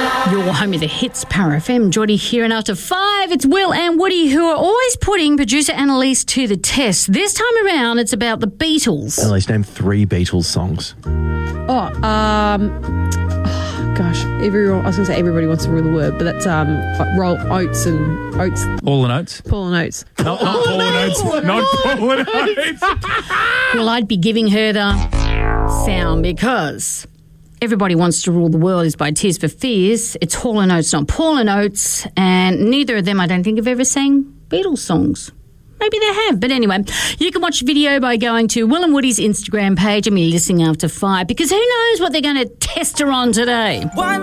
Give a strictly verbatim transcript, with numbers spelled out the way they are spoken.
Your home of the hits, Power F M. Geordie here, and after five, it's Will and Woody who are always putting producer Annalise to the test. This time around, it's about the Beatles. Annalise, name three Beatles songs. Oh, um, oh, gosh, everyone. I was going to say everybody wants to rule the world, but that's um, roll oats and oats. All and Oates. Paul and Oates. Not, not Paul and Oates. Not Paul and Oates. Well, I'd be giving her the sound because Everybody Wants to Rule the World is by Tears for Fears. It's Hall and Oates, not Paul and Oates, and neither of them I don't think have ever sang Beatles songs. Maybe they have, but anyway, you can watch the video by going to Will and Woody's Instagram page and be listening after five, because who knows what they're going to test her on today.